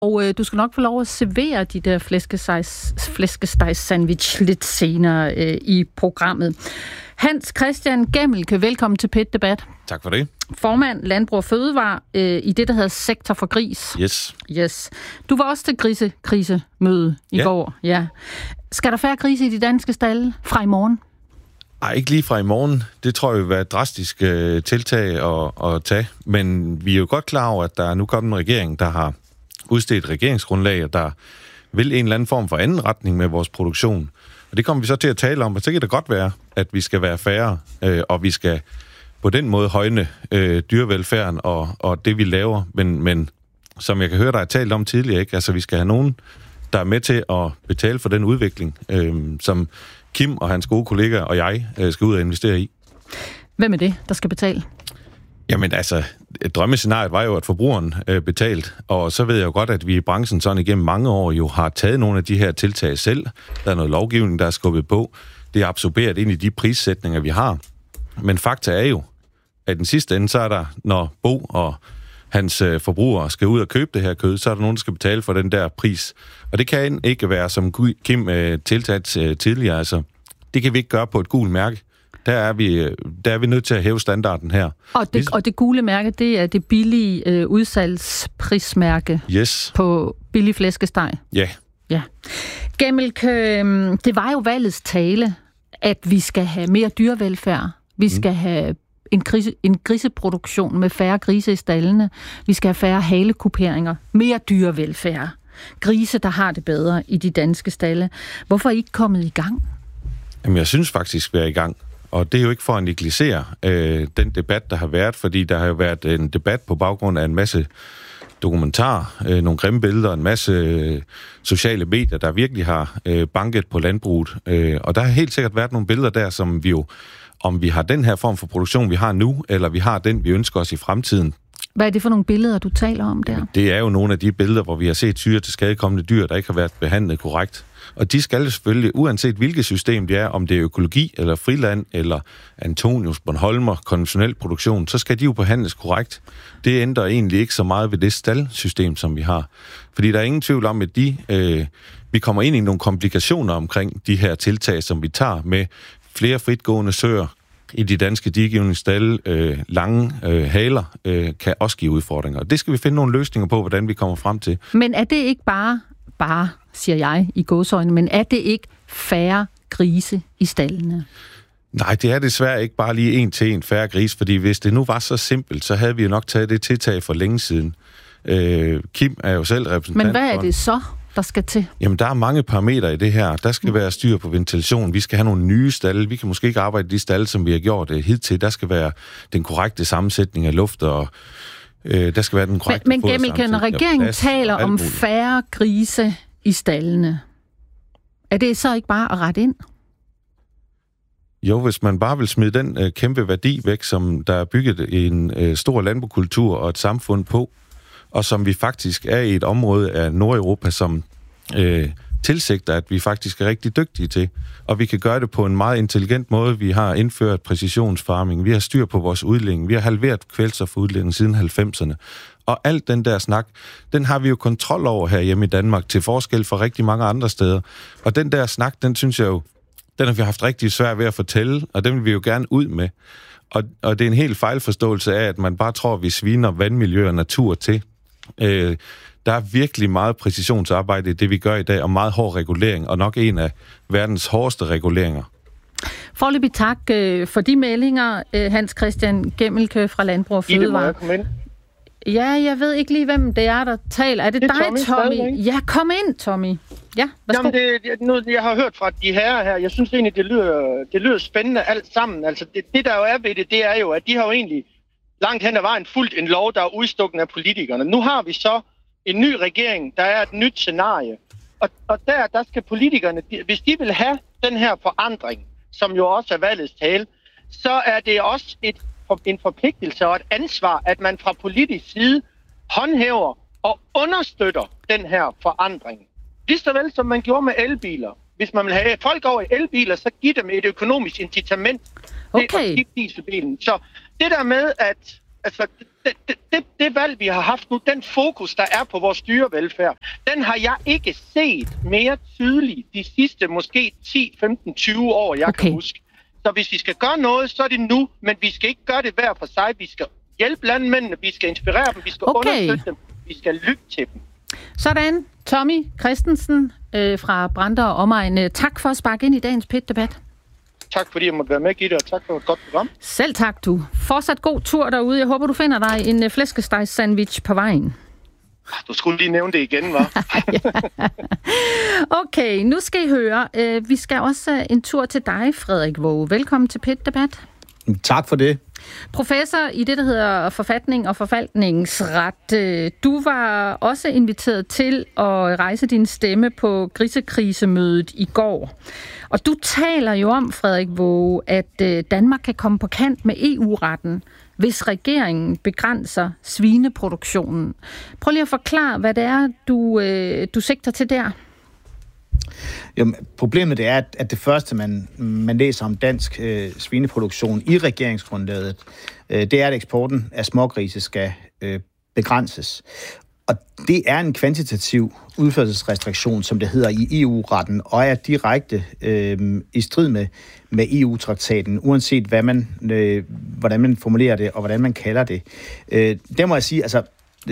Og du skal nok få lov at servere de der flæskesteg-sandwich lidt senere i programmet. Hans Christian Gemmelke, velkommen til Pet-debat. Tak for det. Formand Landbrug og Fødevare i det, der hedder Sektor for Gris. Yes. Du var også til grisekrisemøde i går. Ja. Skal der færre grise i de danske stalde fra i morgen? Nej, ikke lige fra i morgen. Det tror jeg vil være et drastisk tiltag at tage. Men vi er jo godt klar over, at der er nu kommet en regering, der har udstedt regeringsgrundlag, og der vil en eller anden form for anden retning med vores produktion. Og det kommer vi så til at tale om, og så kan det godt være, at vi skal være færre, og vi skal på den måde højne dyrevelfærden og det, vi laver. Men som jeg kan høre, der er talt om tidligere, ikke? Altså, vi skal have nogen, der er med til at betale for den udvikling, som Kim og hans gode kollegaer og jeg skal ud og investere i. Hvem er det, der skal betale? Jamen altså, drømmescenariet var jo, at forbrugeren betalt, og så ved jeg jo godt, at vi i branchen sådan igennem mange år jo har taget nogle af de her tiltag selv. Der er noget lovgivning, der er skubbet på. Det er absorberet ind i de prissætninger, vi har. Men fakta er jo, at den sidste ende, så er der, når Bo og hans forbrugere skal ud og købe det her kød, så er der nogen, der skal betale for den der pris. Og det kan ikke være, som Kim tiltaget tidligere. Altså, det kan vi ikke gøre på et gult mærke. Der er vi nødt til at hæve standarden her. Og det gule mærke, det er det billige udsalgsprismærke på billig flæskesteg. Ja. Gemmelke, det var jo valgets tale, at vi skal have mere dyrevelfærd. Vi skal have en griseproduktion med færre grise i stallene. Vi skal have færre halekuperinger. Mere dyrevelfærd. Grise, der har det bedre i de danske stalle. Hvorfor er I ikke kommet i gang? Jamen, jeg synes faktisk, vi er i gang. Og det er jo ikke for at negligere den debat, der har været, fordi der har jo været en debat på baggrund af en masse dokumentarer, nogle grimme billeder, en masse sociale medier, der virkelig har banket på landbruget. Og der har helt sikkert været nogle billeder der, som vi jo, om vi har den her form for produktion, vi har nu, eller vi har den, vi ønsker os i fremtiden. Hvad er det for nogle billeder, du taler om der? Jamen, det er jo nogle af de billeder, hvor vi har set syre til skadekommende dyr, der ikke har været behandlet korrekt. Og de skal selvfølgelig, uanset hvilket system det er, om det er økologi, eller friland, eller Antonius, Bornholmer, konventionel produktion, så skal de jo behandles korrekt. Det ændrer egentlig ikke så meget ved det staldsystem, som vi har. Fordi der er ingen tvivl om, at vi kommer ind i nogle komplikationer omkring de her tiltag, som vi tager med flere fritgående søer i de danske diegivningsstalde, lange haler, kan også give udfordringer. Og det skal vi finde nogle løsninger på, hvordan vi kommer frem til. Men er det ikke bare, siger jeg i gåseøjne, men er det ikke færre grise i stallene? Nej, det er desværre ikke bare lige en til en færre gris, fordi hvis det nu var så simpelt, så havde vi jo nok taget det tiltag for længe siden. Kim er jo selv repræsentant. Men hvad er det så, der skal til? Jamen, der er mange parametre i det her. Der skal være styr på ventilation. Vi skal have nogle nye stalde. Vi kan måske ikke arbejde i de stalde, som vi har gjort hidtil. Der skal være den korrekte sammensætning af luft, og der skal være den korrekte Men Gemmelke, når regeringen taler om færre grise i stallene, er det så ikke bare at rette ind? Jo, hvis man bare vil smide den kæmpe værdi væk, som der er bygget en stor landbrugskultur og et samfund på, og som vi faktisk er i et område af Nordeuropa, som tilsigter, at vi faktisk er rigtig dygtige til. Og vi kan gøre det på en meget intelligent måde. Vi har indført præcisionsfarming, vi har styr på vores udledning, vi har halveret kvælstofudledning siden 90'erne. Og alt den der snak, den har vi jo kontrol over her hjemme i Danmark, til forskel fra rigtig mange andre steder. Og den der snak, den synes jeg jo, den har vi haft rigtig svært ved at fortælle, og den vil vi jo gerne ud med. Og det er en helt fejlforståelse af, at man bare tror, at vi sviner vandmiljø og natur til. Der er virkelig meget præcisionsarbejde i det, vi gør i dag, og meget hård regulering, og nok en af verdens hårdeste reguleringer. Foreløbig tak for de meldinger, Hans Christian Gemmelke fra Landbrug og Fødevare. Ja, jeg ved ikke lige, hvem det er, der taler. Er det dig, Tommy? Ja, kom ind, Tommy. Ja, jamen, jeg har hørt fra de herrer her. Jeg synes egentlig, det lyder spændende alt sammen. Altså, det der jo er ved det er jo, at de har jo egentlig langt hen ad vejen fulgt en lov, der er udstukket af politikerne. Nu har vi så en ny regering, der er et nyt scenarie. Og der skal politikerne, hvis de vil have den her forandring, som jo også er valgets tale, så er det også en forpligtelse og et ansvar, at man fra politisk side håndhæver og understøtter den her forandring. Lige så vel som man gjorde med elbiler. Hvis man vil have folk over i elbiler, så giv dem et økonomisk incitament til at skifte dieselbilen. Så det der med, at altså, det valg, vi har haft nu, den fokus, der er på vores dyrevelfærd, den har jeg ikke set mere tydeligt de sidste måske 10, 15, 20 år, jeg kan huske. Så hvis vi skal gøre noget, så er det nu, men vi skal ikke gøre det hver for sig. Vi skal hjælpe landmændene, vi skal inspirere dem, vi skal understøtte dem, vi skal lytte til dem. Sådan, Tommy Christensen fra Brande og Omegn. Tak for at sparke ind i dagens PET-debat. Tak fordi jeg måtte være med, Gitte, og tak for et godt program. Selv tak, du. Fortsat god tur derude. Jeg håber, du finder dig en flæskesteg-sandwich på vejen. Du skulle lige nævne det igen, hva'? Ja. Okay, nu skal I høre. Vi skal også en tur til dig, Frederik Waage. Velkommen til PET-debat. Tak for det. Professor i det, der hedder forfatning og forvaltningsret. Du var også inviteret til at rejse din stemme på grisekrisemødet i går. Og du taler jo om, Frederik Waage, at Danmark kan komme på kant med EU-retten, hvis regeringen begrænser svineproduktionen. Prøv lige at forklare, hvad det er, du sigter til der. Jamen, problemet det er, at det første, man læser om dansk svineproduktion i regeringsgrundlaget, det er, at eksporten af smågrise skal begrænses. Og det er en kvantitativ udførselsrestriktion, som det hedder i EU-retten, og er direkte i strid med EU-traktaten, uanset hvordan man formulerer det, og hvordan man kalder det. Der må jeg sige, altså,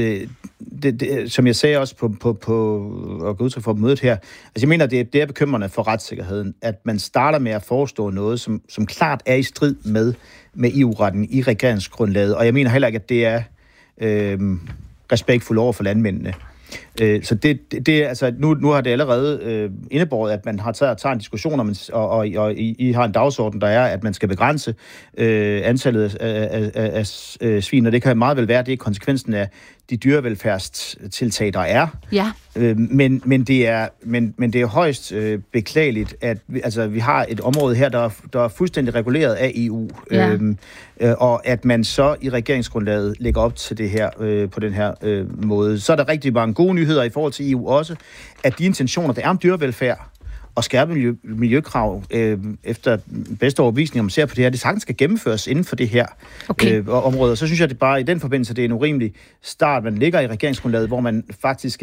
som jeg sagde også og gå udtryk for mødet her, altså jeg mener, det er bekymrende for retssikkerheden, at man starter med at forestå noget, som klart er i strid med EU-retten i regeringsgrundlaget, og jeg mener heller ikke, at det er respektfuldt over for landmændene. Så det altså nu har det allerede indebåret, at man har taget en diskussion om, og I har en dagsorden, der er, at man skal begrænse antallet af svin, og det kan meget vel være, det er konsekvensen af de dyrevelfærdstiltag, der er. Ja. Men det er højst beklageligt, at vi har et område her, der er fuldstændig reguleret af EU, og at man så i regeringsgrundlaget lægger op til det her på den her måde. Så er der rigtig mange gode nyheder i forhold til EU også, at de intentioner, der er om dyrevelfærd og skærpe miljøkrav efter bedste overbevisning, om man ser på det her, det sagtens skal gennemføres inden for det her område. Så synes jeg, det bare i den forbindelse, det er en urimelig start, man ligger i regeringsgrundlaget, hvor man faktisk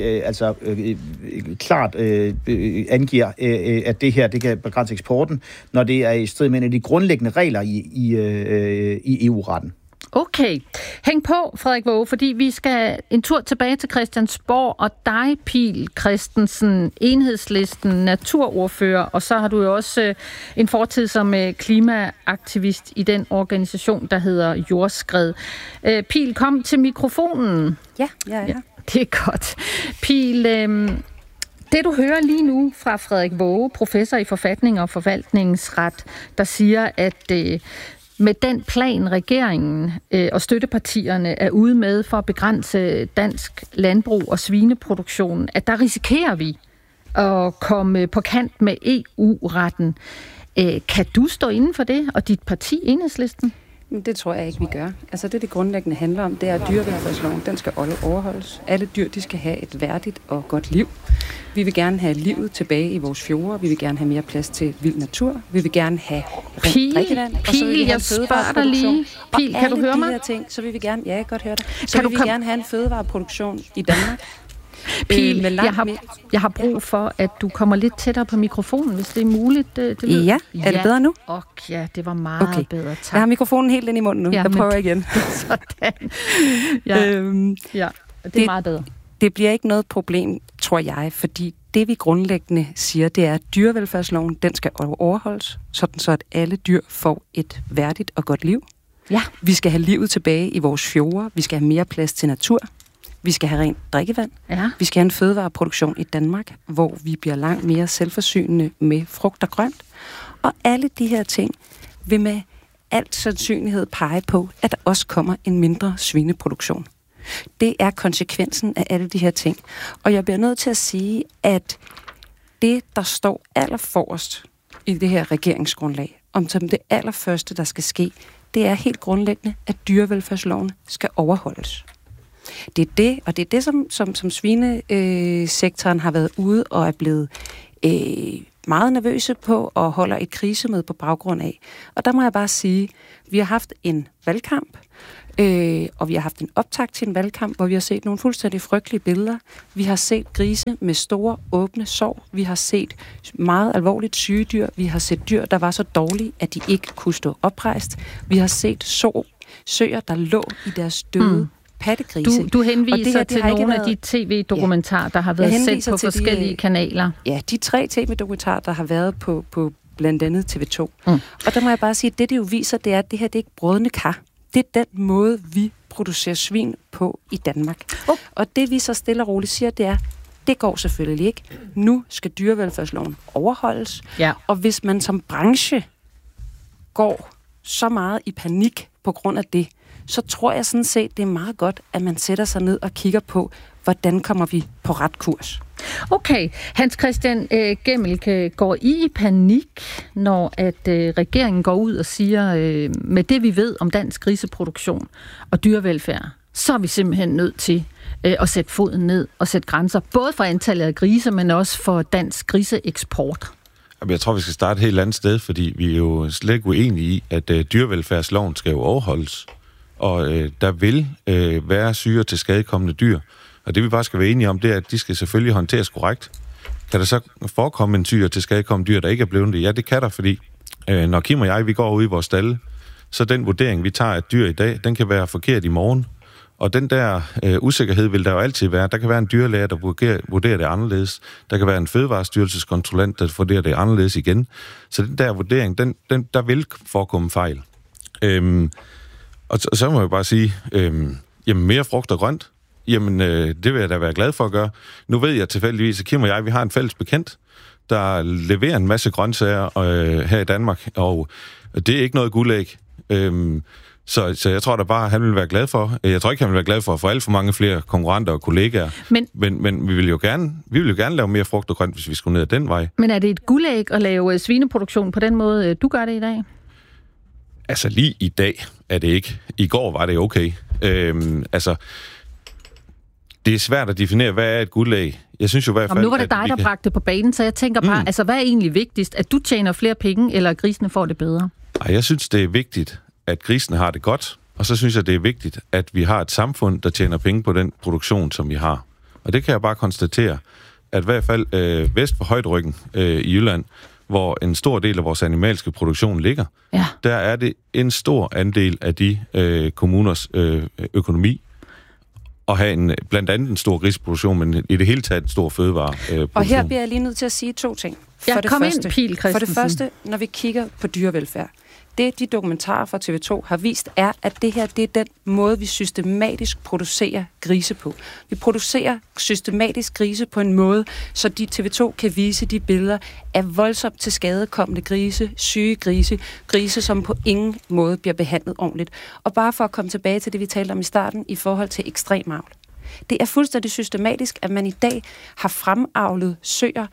klart angiver, at det her, det kan begrænse eksporten, når det er i strid med en af de grundlæggende regler i EU-retten. Okay. Hæng på, Frederik Waage, fordi vi skal en tur tilbage til Christiansborg, og dig, Pihl Christensen, Enhedslisten, naturordfører, og så har du jo også en fortid som klimaaktivist i den organisation, der hedder Jordskred. Pihl, kom til mikrofonen. Ja, jeg er her. Det er godt. Pihl, det du hører lige nu fra Frederik Waage, professor i forfatning og forvaltningsret, der siger, at med den plan, regeringen og støttepartierne er ude med for at begrænse dansk landbrug og svineproduktionen, at der risikerer vi at komme på kant med EU-retten. Kan du stå inden for det, og dit parti, Enhedslisten? Det tror jeg ikke, vi gør. Altså det grundlæggende handler om, det er, at dyrevelfærdsloven, den skal overholdes. Alle dyr, de skal have et værdigt og godt liv. Vi vil gerne have livet tilbage i vores fjorde. Vi vil gerne have mere plads til vild natur. Vi vil gerne have rent drikkevand. Pihl, jeg spørger dig lige. Pihl, kan du høre mig? De her ting, så vil vi gerne, jeg kan godt høre dig. Så vil vi gerne have en fødevareproduktion i Danmark. Pihl, jeg har brug for, at du kommer lidt tættere på mikrofonen, hvis det er muligt. Det ja, er det bedre nu? Ja, det var meget bedre. Tak. Jeg har mikrofonen helt ind i munden nu. Jeg prøver igen. Sådan. Ja, det er meget bedre. Det bliver ikke noget problem, tror jeg, fordi det vi grundlæggende siger, det er, at dyrevelfærdsloven, den skal overholdes, sådan så at alle dyr får et værdigt og godt liv. Ja. Vi skal have livet tilbage i vores fjorde. Vi skal have mere plads til natur. Vi skal have rent drikkevand. Ja. Vi skal have en fødevareproduktion i Danmark, hvor vi bliver langt mere selvforsynende med frugt og grønt. Og alle de her ting vil med al sandsynlighed pege på, at der også kommer en mindre svineproduktion. Det er konsekvensen af alle de her ting. Og jeg bliver nødt til at sige, at det, der står allerforrest i det her regeringsgrundlag, om som det allerførste, der skal ske, det er helt grundlæggende, at dyrevelfærdsloven skal overholdes. Det er det, og det er det, som svinesektoren har været ude og er blevet meget nervøse på og holder et krisemøde på baggrund af. Og der må jeg bare sige, vi har haft en valgkamp, Og vi har haft en optakt til en valgkamp, hvor vi har set nogle fuldstændig frygtelige billeder. Vi har set grise med store, åbne sår. Vi har set meget alvorligt syge dyr. Vi har set dyr, der var så dårlige, at de ikke kunne stå oprejst. Vi har set søer, der lå i deres døde pattegrise. Du henviser til nogle af de tv-dokumentarer, der har været sendt på forskellige kanaler. Ja, de 3 tv-dokumentarer, der har været på blandt andet TV2. Og der må jeg bare sige, at det jo viser, det er, at det her det er ikke brødende kar. Det er den måde, vi producerer svin på i Danmark. Og det vi så stille og roligt siger, det er, det går selvfølgelig ikke. Nu skal dyrevelfærdsloven overholdes. Ja. Og hvis man som branche går så meget i panik på grund af det, så tror jeg sådan set, det er meget godt, at man sætter sig ned og kigger på, hvordan kommer vi på ret kurs. Okay, Hans Christian Gemmelke, går I panik, når at regeringen går ud og siger, med det vi ved om dansk griseproduktion og dyrevelfærd, så er vi simpelthen nødt til at sætte foden ned og sætte grænser, både for antallet af griser, men også for dansk griseeksport? Jeg tror, vi skal starte et helt andet sted, fordi vi er jo slet ikke uenige i, at dyrevelfærdsloven skal jo overholdes. Og der vil være syge til skadekommende dyr. Og det vi bare skal være enige om, det er, at de skal selvfølgelig håndteres korrekt. Kan der så forekomme en syge til skadekommende dyr, der ikke er blevet det? Ja, det kan der, fordi når Kim og jeg, vi går ud i vores stalle, så den vurdering, vi tager af dyr i dag, den kan være forkert i morgen. Og den der usikkerhed vil der jo altid være. Der kan være en dyrlæge, der vurderer det anderledes. Der kan være en fødevarestyrelseskontrolent, der vurderer det anderledes igen. Så den der vurdering, der vil forekomme fejl. Og så må jeg bare sige, jamen mere frugt og grønt, jamen det vil jeg da være glad for at gøre. Nu ved jeg tilfældigvis, at Kim og jeg, vi har en fælles bekendt, der leverer en masse grøntsager her i Danmark, og det er ikke noget guldæg. Så jeg tror da bare, at han vil være glad for. Jeg tror ikke, han vil være glad for at få alt for mange flere konkurrenter og kollegaer. Men vi vil jo gerne lave mere frugt og grønt, hvis vi skulle ned ad den vej. Men er det et guldæg at lave svineproduktion på den måde, du gør det i dag? Altså lige i dag er det ikke. I går var det okay. Det er svært at definere, hvad er et guldæg. Jeg synes jo i hvert fald... Nu var det dig, der bragte på banen, så jeg tænker bare, altså hvad er egentlig vigtigst? At du tjener flere penge, eller at grisene får det bedre? Jeg synes, det er vigtigt, at grisene har det godt. Og så synes jeg, det er vigtigt, at vi har et samfund, der tjener penge på den produktion, som vi har. Og det kan jeg bare konstatere, at i hvert fald vest for Højderyggen i Jylland, hvor en stor del af vores animalske produktion ligger, der er det en stor andel af de kommuners økonomi at have blandt andet en stor grisproduktion, men i det hele taget en stor fødevareproduktion. Og her bliver jeg lige nødt til at sige 2 ting. For det første, når vi kigger på dyrevelfærd, det de dokumentarer fra TV2 har vist, er, at det her det er den måde, vi systematisk producerer grise på. Vi producerer systematisk grise på en måde, så TV2 kan vise de billeder af voldsomt til skadekommende grise, syge grise, som på ingen måde bliver behandlet ordentligt. Og bare for at komme tilbage til det, vi talte om i starten, i forhold til ekstremavl. Det er fuldstændig systematisk, at man i dag har fremavlet søer,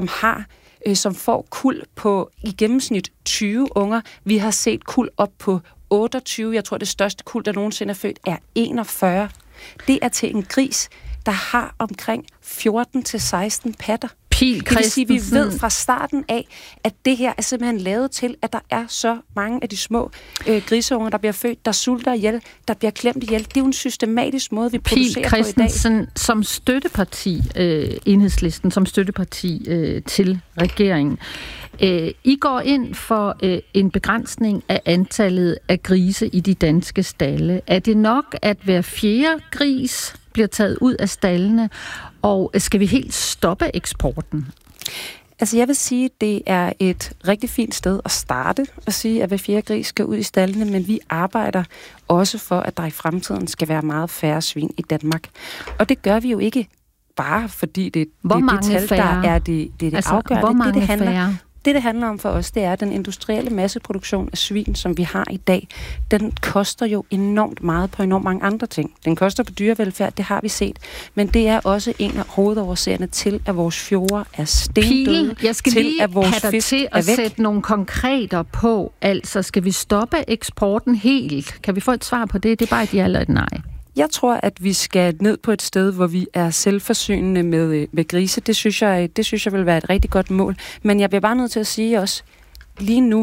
som får kuld på i gennemsnit 20 unger. Vi har set kuld op på 28. Jeg tror, det største kuld, der nogensinde er født, er 41. Det er til en gris, der har omkring 14-16 patter. Det vil sige, vi ved fra starten af, at det her er simpelthen lavet til, at der er så mange af de små griseunger, der bliver født, der sulter ihjel, der bliver klemt ihjel. Det er jo en systematisk måde, vi producerer på i dag. Pihl Christensen, som støtteparti, Enhedslisten, som støtteparti til regeringen, I går ind for en begrænsning af antallet af grise i de danske stalde. Er det nok, at hver 4. gris bliver taget ud af stallene, og skal vi helt stoppe eksporten? Altså jeg vil sige, at det er et rigtig fint sted at starte og sige, at hver 4. gris skal ud i stallene, men vi arbejder også for, at der i fremtiden skal være meget færre svin i Danmark. Og det gør vi jo ikke bare, fordi det er det tal, der er det altså, afgørende. Hvor mange færre? Det handler om for os, det er, at den industrielle masseproduktion af svin, som vi har i dag, den koster jo enormt meget på enormt mange andre ting. Den koster på dyrevelfærd, det har vi set. Men det er også en af hovedårsagerne til, at vores fjorde er stendøde. Jeg skal til, lige at vores have dig til at sætte nogle konkreter på. Altså, skal vi stoppe eksporten helt? Kan vi få et svar på det? Det er bare et ja eller et nej. Jeg tror, at vi skal ned på et sted, hvor vi er selvforsynende med grise. Det synes jeg vil være et rigtig godt mål. Men jeg bliver bare nødt til at sige også, lige nu,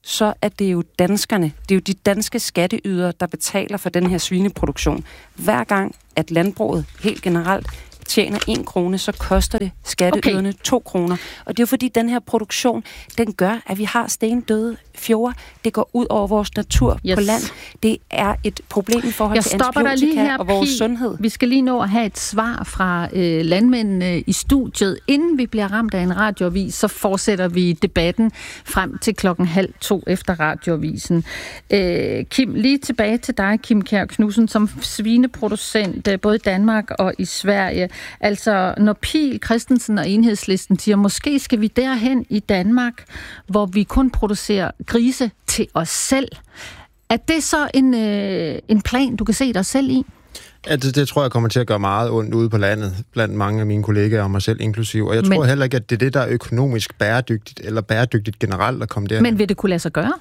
så er det jo danskerne, det er jo de danske skatteydere, der betaler for den her svineproduktion. Hver gang, at landbruget helt generelt tjener 1 krone, så koster det skatteyderne 2 kroner. Og det er jo fordi, den her produktion, den gør, at vi har stendøde fjorde. Det går ud over vores natur på land. Det er et problem i forhold til antibiotika og vores sundhed. Vi skal lige nå at have et svar fra landmændene i studiet. Inden vi bliver ramt af en radioavis, så fortsætter vi debatten frem til 1:30 efter radioavisen. Kim, lige tilbage til dig, Kim Kjær Knudsen, som svineproducent både i Danmark og i Sverige. Altså, når Pihl, Christensen og Enhedslisten siger, måske skal vi derhen i Danmark, hvor vi kun producerer grise til os selv. Er det så en plan, du kan se dig selv i? Ja, det tror jeg kommer til at gøre meget ondt ude på landet, blandt mange af mine kollegaer og mig selv inklusiv. Og jeg tror heller ikke, at det er det, der er økonomisk bæredygtigt, eller bæredygtigt generelt at komme derhen. Men vil det kunne lade sig gøre?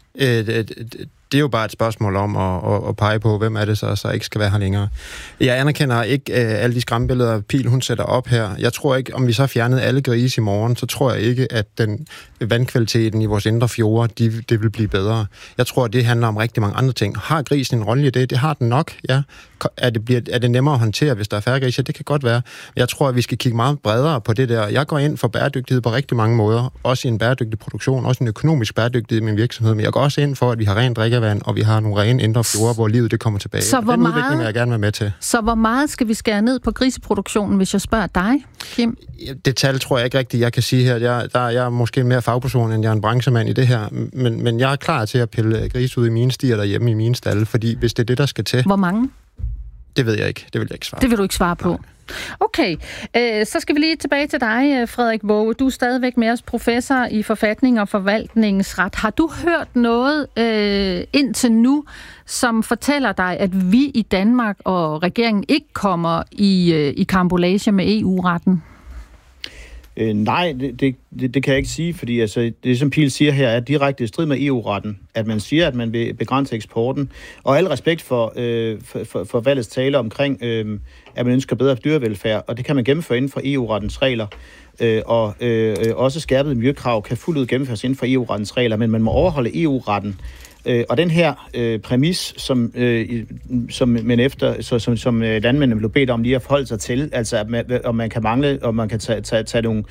Det er jo bare et spørgsmål om at pege på, hvem er det så ikke skal være her længere. Jeg anerkender ikke alle de skræmmebilleder, Pihl hun sætter op her. Jeg tror ikke, om vi så fjernede alle grise i morgen, så tror jeg ikke, at den vandkvaliteten i vores indre fjorde, det vil blive bedre. Jeg tror, det handler om rigtig mange andre ting. Har grisen en rolle i det? Det har den nok, ja. Er det nemmere at håndtere, hvis der er færre grise? Det kan godt være. Jeg tror, at vi skal kigge meget bredere på det der. Jeg går ind for bæredygtighed på rigtig mange måder. Også i en bæredygtig produktion, også en økonomisk bæredygtighed i min virksomhed. Men jeg går også ind for, at vi har rent drikkevand, og vi har nogle rene indre fjorde, hvor livet det kommer tilbage. Så den udvikling vil jeg gerne være med til. Så hvor meget skal vi skære ned på griseproduktionen, hvis jeg spørger dig, Kim? Det tal tror jeg ikke rigtigt, jeg kan sige her. Jeg er måske mere fagperson, end jeg er en branchemand i det her. Men jeg er klar til at pille grise ud i mine stier derhjemme i mine stalle, fordi hvis det er det, der skal til... Hvor mange? Det ved jeg ikke. Det vil jeg ikke svare på. Det vil du ikke svare på? Nej. Okay, så skal vi lige tilbage til dig, Frederik Waage. Du er stadigvæk med os, professor i forfatning og forvaltningsret. Har du hørt noget indtil nu, som fortæller dig, at vi i Danmark og regeringen ikke kommer i karambolage med EU-retten? Nej, det kan jeg ikke sige, fordi altså, det, som Pihl siger her, er direkte i strid med EU-retten. At man siger, at man vil begrænse eksporten. Og al respekt for valgets tale omkring, at man ønsker bedre dyrevelfærd, og det kan man gennemføre inden for EU-rettens regler. Og også skærpede miljøkrav kan fuldt ud gennemføres inden for EU-rettens regler, men man må overholde EU-retten. Og den her præmis, som landmændene blev bedt om lige at forholde sig til, altså om man kan mangle, og man kan tage nogle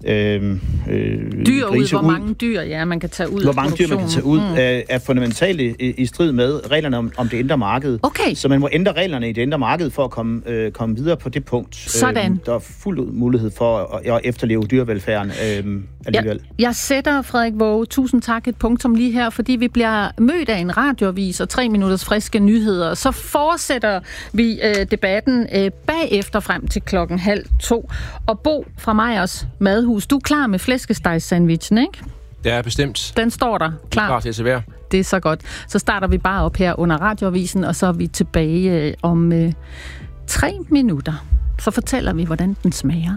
dyr ud, hvor mange dyr man kan tage ud. Hvor mange dyr man kan tage ud, er fundamentalt i strid med reglerne om det indre marked. Okay. Så man må ændre reglerne i det indre marked for at komme videre på det punkt. Sådan. Der er fuld mulighed for at efterleve dyrevelfærden alligevel. Jeg sætter, Frederik Waage, tusind tak, et punktum lige her, fordi vi bliver mødt af en radioavis og 3 minutters friske nyheder. Så fortsætter vi debatten bagefter frem til 1:30. Og Bo fra Meyers Madhus, du er klar med flæskesteg-sandwichen, ikke? Det er bestemt. Den står der klar. Klar til at servere. Det er så godt. Så starter vi bare op her under radioavisen, og så er vi tilbage om 3 minutter. Så fortæller vi, hvordan den smager.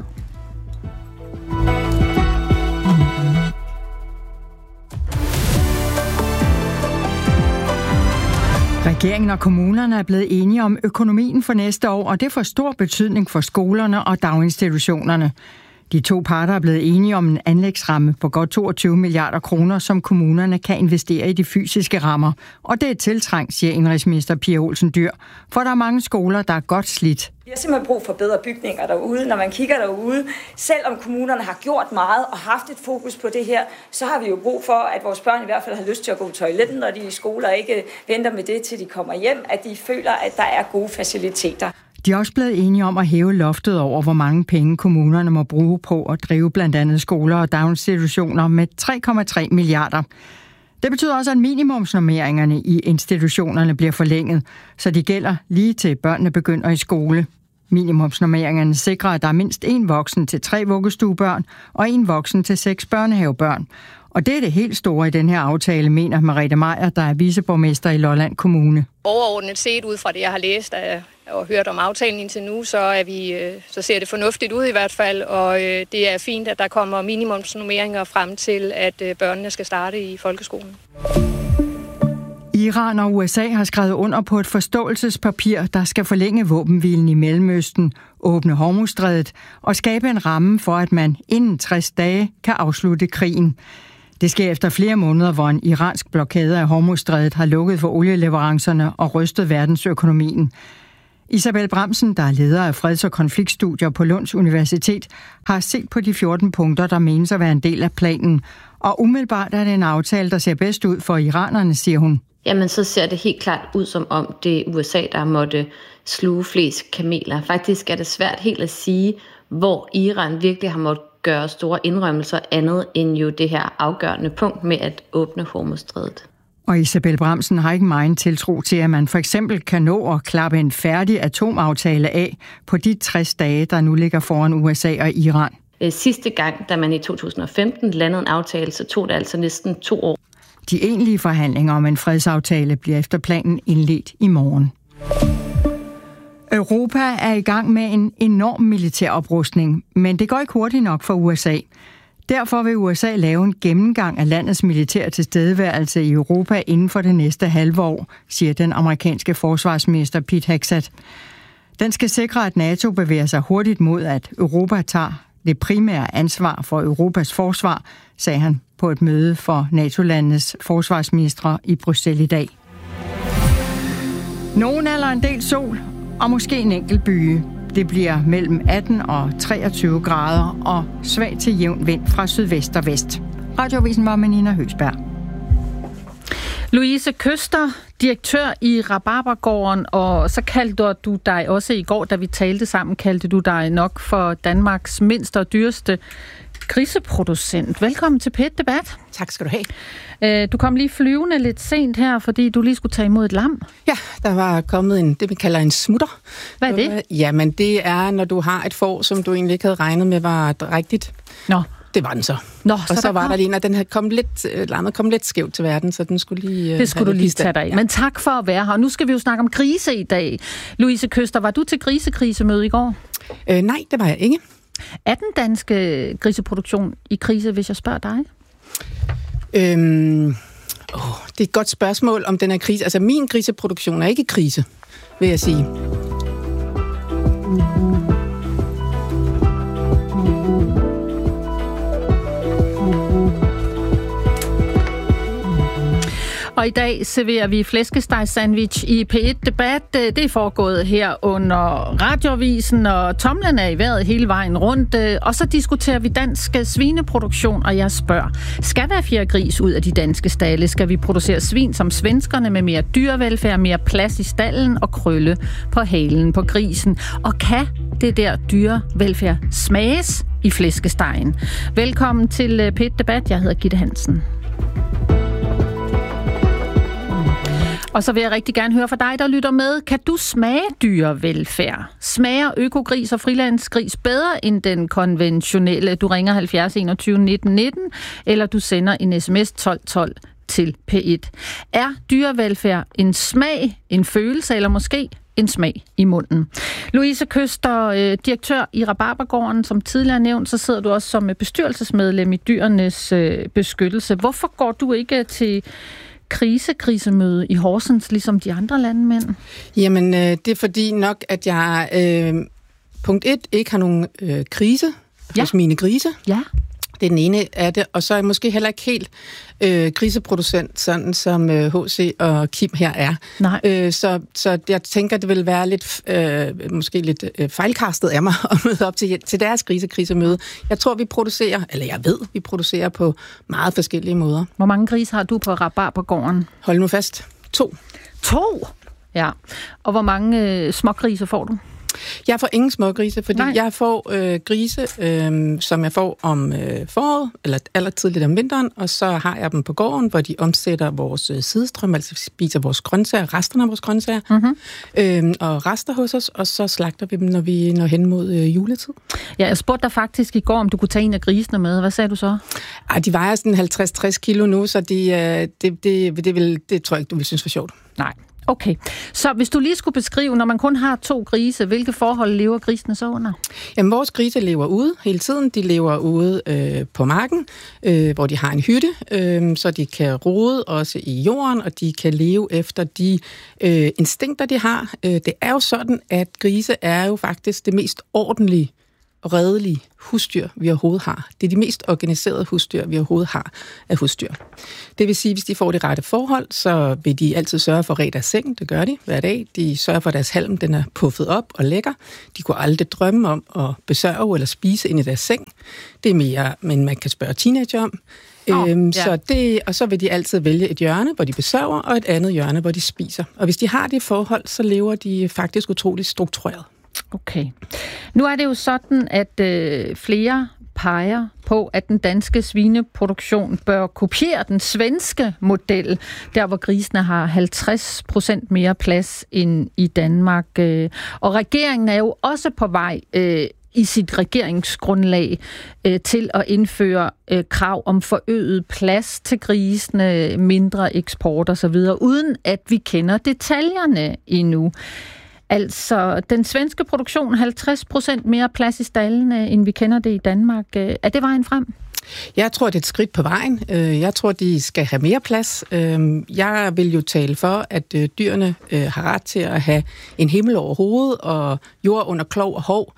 Regeringen og kommunerne er blevet enige om økonomien for næste år, og det får stor betydning for skolerne og daginstitutionerne. De to parter er blevet enige om en anlægsramme på godt 22 milliarder kroner, som kommunerne kan investere i de fysiske rammer. Og det er tiltrængt, siger indrigsminister Pia Olsen Dyhr, for der er mange skoler, der er godt slidt. Vi har simpelthen brug for bedre bygninger derude. Når man kigger derude, selvom kommunerne har gjort meget og haft et fokus på det her, så har vi jo brug for, at vores børn i hvert fald har lyst til at gå på toiletten, når de er i skole og ikke venter med det, til de kommer hjem, at de føler, at der er gode faciliteter. De er også blevet enige om at hæve loftet over, hvor mange penge kommunerne må bruge på at drive blandt andet skoler og daginstitutioner med 3,3 milliarder. Det betyder også, at minimumsnormeringerne i institutionerne bliver forlænget, så de gælder lige til børnene begynder i skole. Minimumsnormeringerne sikrer, at der er mindst 1 voksen til 3 vuggestuebørn og 1 voksen til 6 børnehavebørn. Og det er det helt store i den her aftale, mener Merete Meier, der er viceborgmester i Lolland Kommune. Overordnet set ud fra det, jeg har læst og hørt om aftalen indtil nu, så ser det fornuftigt ud i hvert fald, og det er fint, at der kommer minimumsnormeringer frem til, at børnene skal starte i folkeskolen. Iran og USA har skrevet under på et forståelsespapir, der skal forlænge våbenhvilen i Mellemøsten, åbne Hormuzstrædet og skabe en ramme for, at man inden 60 dage kan afslutte krigen. Det sker efter flere måneder, hvor en iransk blokade af Hormuzstrædet har lukket for olieleverancerne og rystet verdensøkonomien. Isabel Bramsen, der er leder af freds- og konfliktstudier på Lunds Universitet, har set på de 14 punkter, der menes at være en del af planen. Og umiddelbart er det en aftale, der ser bedst ud for iranerne, siger hun. Jamen, så ser det helt klart ud som om det er USA, der måtte sluge flest kameler. Faktisk er det svært helt at sige, hvor Iran virkelig har måttet gøre store indrømmelser andet end jo det her afgørende punkt med at åbne Hormuzstrædet. Og Isabel Bramsen har ikke meget tiltro til, at man for eksempel kan nå at klappe en færdig atomaftale af på de 60 dage, der nu ligger foran USA og Iran. Sidste gang, da man i 2015 landede en aftale, så tog det altså næsten 2 år. De egentlige forhandlinger om en fredsaftale bliver efter planen indledt i morgen. Europa er i gang med en enorm militær oprustning, men det går ikke hurtigt nok for USA. Derfor vil USA lave en gennemgang af landets militære tilstedeværelse i Europa inden for det næste halve år, siger den amerikanske forsvarsminister Pete Hegseth. Den skal sikre, at NATO bevæger sig hurtigt mod, at Europa tager det primære ansvar for Europas forsvar, sagde han på et møde for NATO-landenes forsvarsministre i Bruxelles i dag. Nogen eller en del sol, og måske en enkelt byge. Det bliver mellem 18 og 23 grader og svag til jævn vind fra sydvest og vest. Radioavisen var med Nina Høgsberg. Louise Køster, direktør i Rabarbergården, og så kaldte du dig også i går, da vi talte sammen, kaldte du dig nok for Danmarks mindste og dyreste griseproducent. Velkommen til P1 Debat. Tak skal du have. Du kom lige flyvende lidt sent her, fordi du lige skulle tage imod et lam. Ja, der var kommet det, vi kalder en smutter. Hvad er det? Jamen, det er, når du har et får, som du egentlig ikke havde regnet med var rigtigt. Nå. Det var den så. Nå, og så var der lige, og den havde kommet lidt skævt til verden, så den skulle lige... Det skulle du lige tage dig af. Ja. Men tak for at være her. Nu skal vi jo snakke om grise i dag. Louise Køster, var du til grisekrisemøde i går? Nej, det var jeg ikke. Er den danske griseproduktion i krise, hvis jeg spørger dig? Det er et godt spørgsmål, om den er krise. Altså, min griseproduktion er ikke krise, vil jeg sige. Og i dag serverer vi flæskesteg-sandwich i P1 Debat. Det er foregået her under Radioavisen, og tomlen er i vejret hele vejen rundt. Og så diskuterer vi dansk svineproduktion, og jeg spørger, skal der fjerre gris ud af de danske stalde? Skal vi producere svin som svenskerne med mere dyrevelfærd, mere plads i stallen og krølle på halen på grisen? Og kan det der dyrevelfærd smages i flæskestegen? Velkommen til P1 Debat. Jeg hedder Gitte Hansen. Og så vil jeg rigtig gerne høre fra dig, der lytter med. Kan du smage dyrevelfærd? Smager økogris og frilandsgris bedre end den konventionelle? Du ringer 70 21 19 19, eller du sender en sms 12 12 til P1. Er dyrevelfærd en smag, en følelse, eller måske en smag i munden? Louise Køster, direktør i Rabarbergården, som tidligere nævnt, så sidder du også som bestyrelsesmedlem i Dyrenes Beskyttelse. Hvorfor går du ikke til krisemøde i Horsens, ligesom de andre landmænd? Jamen, det er fordi nok, at jeg punkt 1 ikke har nogen krise hos mine grise. Ja. Det er den ene af det, og så er jeg måske heller ikke helt griseproducent, sådan som H.C. og Kim her er. Nej. Så jeg tænker, det vil være lidt, måske lidt fejlkastet af mig at møde op til deres krisemøde. Jeg tror, vi producerer på meget forskellige måder. Hvor mange grise har du på Rabarbergården? Hold nu fast. 2. 2? Ja. Og hvor mange smågrise får du? Jeg får ingen smågrise, fordi jeg får grise, som jeg får om foråret, eller allertidligt om vinteren, og så har jeg dem på gården, hvor de omsætter vores sidestrøm, altså spiser vores grøntsager, resterne af vores grøntsager, og rester hos os, og så slagter vi dem, når vi når hen mod juletid. Ja, jeg spurgte dig faktisk i går, om du kunne tage en af grisene med. Hvad sagde du så? De vejer sådan 50-60 kilo nu, så det tror jeg ikke, du vil synes var sjovt. Nej. Okay, så hvis du lige skulle beskrive, når man kun har 2 grise, hvilke forhold lever grisene så under? Jamen, vores grise lever ude hele tiden. De lever ude på marken, hvor de har en hytte, så de kan rode også i jorden, og de kan leve efter de instinkter, de har. Det er jo sådan, at grise er jo faktisk det mest ordentlige og redelige husdyr, vi overhovedet har. Det er de mest organiserede husdyr, vi overhovedet har af husdyr. Det vil sige, hvis de får det rette forhold, så vil de altid sørge for at rede deres seng. Det gør de hver dag. De sørger for, at deres halm den er puffet op og lækker. De kunne aldrig drømme om at besørge eller spise ind i deres seng. Det er mere, men man kan spørge teenager om. Og så vil de altid vælge et hjørne, hvor de besørger, og et andet hjørne, hvor de spiser. Og hvis de har det forhold, så lever de faktisk utroligt struktureret. Okay. Nu er det jo sådan, at flere peger på, at den danske svineproduktion bør kopiere den svenske model, der hvor grisene har 50% mere plads end i Danmark. Og regeringen er jo også på vej i sit regeringsgrundlag til at indføre krav om forøget plads til grisene, mindre eksport osv., uden at vi kender detaljerne endnu. Altså, den svenske produktion, 50% mere plads i staldene, end vi kender det i Danmark. Er det vejen frem? Jeg tror, det er et skridt på vejen. Jeg tror, de skal have mere plads. Jeg vil jo tale for, at dyrene har ret til at have en himmel over hovedet og jord under klov og hov,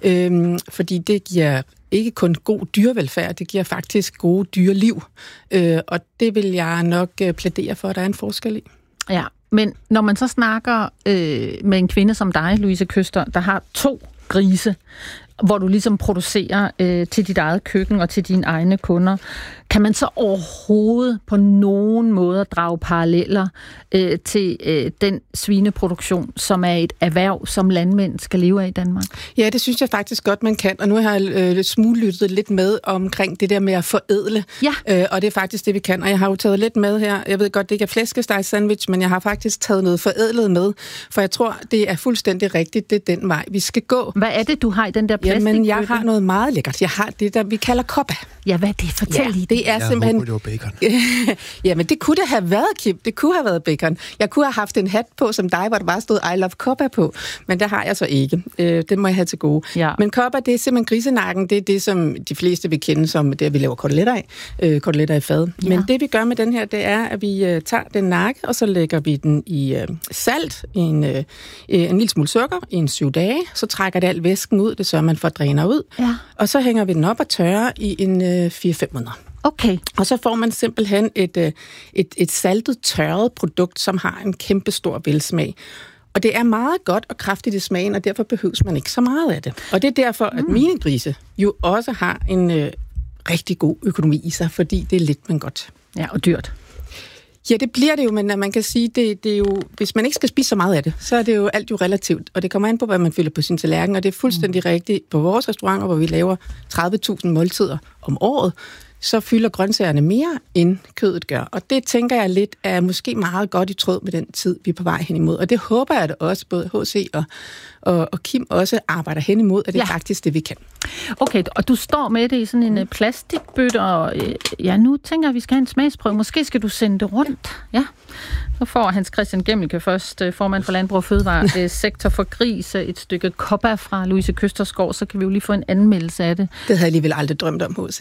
fordi det giver ikke kun god dyrevelfærd, det giver faktisk gode dyreliv. Og det vil jeg nok plædere for, at der er en forskel i. Ja, men når man så snakker med en kvinde som dig, Louise Køster, der har 2 grise, hvor du ligesom producerer til dit eget køkken og til dine egne kunder, kan man så overhovedet på nogen måde drage paralleller til den svineproduktion, som er et erhverv, som landmænd skal leve af i Danmark? Ja, det synes jeg faktisk godt, man kan. Og nu har jeg smuglyttet lidt med omkring det der med at forædle. Ja. Og det er faktisk det, vi kan. Og jeg har jo taget lidt med her. Jeg ved godt, det ikke er flæskesteg sandwich, men jeg har faktisk taget noget forædlet med. For jeg tror, det er fuldstændig rigtigt. Det er den vej, vi skal gå. Hvad er det, du har i den der plastik? Jamen, jeg har noget meget lækkert. Jeg har det, der vi kalder koppa. Ja, hvad er det? Fortæl lige. Det er simpelthen... håber, det var bacon. Jamen, det kunne det have været, Kim. Det kunne have været bacon. Jeg kunne have haft en hat på, som dig, hvor der bare stod I love koppa på. Men det har jeg så ikke. Den må jeg have til gode. Ja. Men koppa, det er simpelthen grisenakken. Det er det, som de fleste vil kende som det, vi laver koteletter af. Koteletter i fad. Ja. Men det, vi gør med den her, det er, at vi tager den nakke, og så lægger vi den i salt, i en lille smule sukker, i en 7 dage. Så trækker det al væsken ud. Det sørger man for at dræner ud. Ja. Og så hænger vi den op og tørrer i en 4-5 måneder. Okay. Og så får man simpelthen et saltet, tørret produkt, som har en kæmpe stor velsmag. Og det er meget godt og kraftigt i smagen, og derfor behøves man ikke så meget af det. Og det er derfor, at mine grise jo også har en rigtig god økonomi i sig, fordi det er lidt, men godt. Ja, og dyrt. Ja, det bliver det jo, men man kan sige, det er jo, hvis man ikke skal spise så meget af det, så er det jo alt jo relativt, og det kommer an på, hvad man fylder på sin tallerken, og det er fuldstændig rigtigt på vores restauranter, hvor vi laver 30.000 måltider om året, så fylder grøntsagerne mere, end kødet gør. Og det tænker jeg lidt er måske meget godt i tråd med den tid, vi er på vej hen imod. Og det håber jeg, at også både H.C. og Kim også arbejder hen imod, at det er faktisk det, vi kan. Okay, og du står med det i sådan en plastikbøtte, og nu tænker jeg, at vi skal have en smagsprøve. Måske skal du sende det rundt. Ja. Så får Hans Christian Gemmelke først, formand for Landbrug og Fødevare, sektor for gris, et stykke koppa fra Louise Køsterskov, så kan vi jo lige få en anmeldelse af det. Det havde jeg alligevel aldrig drømt om, H.C.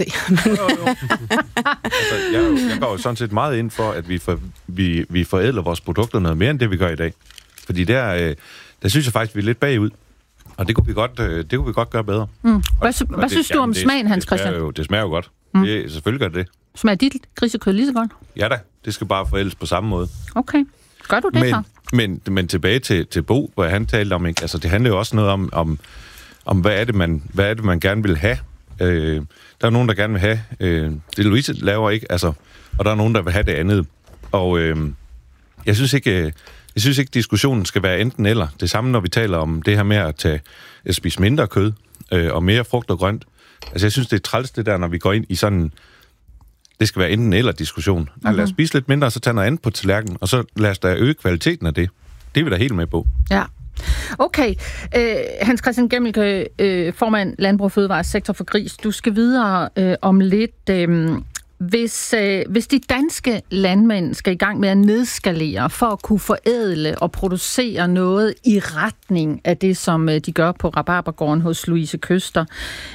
Altså, jeg går jo sådan set meget ind for, at vi forædler vores produkter noget mere, end det vi gør i dag. Fordi der synes jeg faktisk, vi er lidt bagud. Og det kunne vi godt gøre bedre. Hvad synes du om smagen, Hans Christian? Det smager jo godt. Selvfølgelig gør det. Smager dit grisekød lige så godt? Ja da, det skal bare forædles på samme måde. Okay, gør du det så? Men tilbage til Bo, hvor han talte om, ikke? Altså, det handler jo også noget om hvad er det, man gerne vil have. Der er nogen, der gerne vil have det, Louise laver, ikke? Altså, og der er nogen, der vil have det andet. Og jeg synes ikke, diskussionen skal være enten eller. Det samme, når vi taler om det her med at spise mindre kød og mere frugt og grønt. Altså, jeg synes, det er træls det der, når vi går ind i sådan... Det skal være enten eller diskussion. Lad os spise lidt mindre, og så tage noget andet på tallerkenen, og så lad os da øge kvaliteten af det. Det er vi da helt med på. Ja. Okay. Hans Christian Gemmelke, formand Landbrug og Fødevare, sektor for gris. Du skal videre om lidt. Hvis de danske landmænd skal i gang med at nedskalere for at kunne forædle og producere noget i retning af det, som de gør på Rabarbergården hos Louise Køster,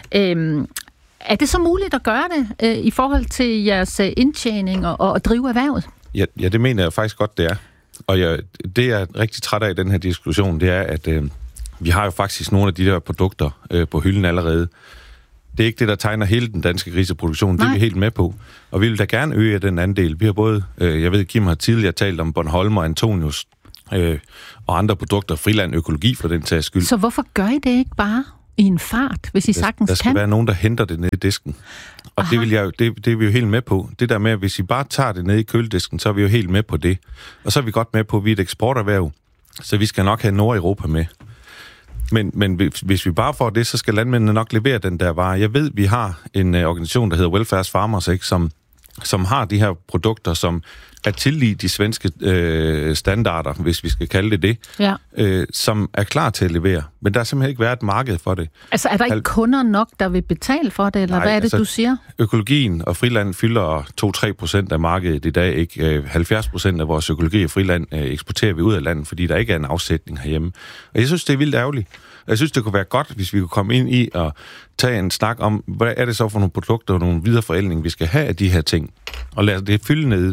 er det så muligt at gøre det i forhold til jeres indtjening og at drive erhvervet? Ja, det mener jeg faktisk godt, det er. Og det, jeg er rigtig træt af i den her diskussion, det er, at Vi har jo faktisk nogle af de der produkter på hylden allerede. Det er ikke det, der tegner hele den danske griseproduktion. Det er vi helt med på. Og vi vil da gerne øge den andel. Vi har både, jeg ved, Kim har tidligere talt om Bornholm og Antonius og andre produkter, Friland Økologi for den tages skyld. Så hvorfor gør I det ikke bare i en fart, hvis I sagtens kan? Der skal være nogen, der henter det ned i disken. Og det er vi jo helt med på. Det der med, at hvis I bare tager det ned i køledisken, så er vi jo helt med på det. Og så er vi godt med på, at vi er et eksporterhverv, så vi skal nok have Nordeuropa med. Men hvis vi bare får det, så skal landmændene nok levere den der vare. Jeg ved, vi har en organisation, der hedder Welfare Farmers, ikke, som har de her produkter, som er tillige de svenske standarder, hvis vi skal kalde det, som er klar til at levere. Men der har simpelthen ikke været et marked for det. Altså er der ikke kunder nok, der vil betale for det, eller nej, hvad er det, du siger? Økologien og friland fylder 2-3% af markedet i dag. Ikke 70% af vores økologi og friland eksporterer vi ud af landet, fordi der ikke er en afsætning herhjemme. Og jeg synes, det er vildt ærgerligt. Jeg synes, det kunne være godt, hvis vi kunne komme ind i og tage en snak om, hvad er det så for nogle produkter og nogle videreforædling, vi skal have af de her ting. Og lad det fylde ned